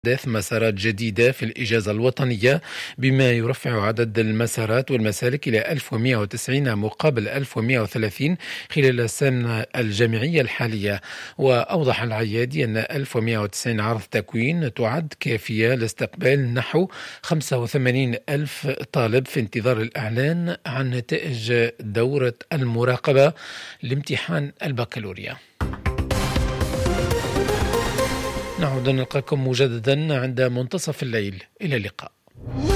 إحداث مسارات جديدة في الإجازة الوطنية بما يرفع عدد المسارات والمسالك إلى 1190 مقابل 1130 خلال السنة الجامعية الحالية. وأوضح العيادي أن 1190 عرض تكوين تعد كافية لاستقبال نحو 85 ألف طالب في انتظار الإعلان عن نتائج دورة المراقبة لامتحان البكالوريا. نعود نلقاكم مجددا عند منتصف الليل. إلى اللقاء.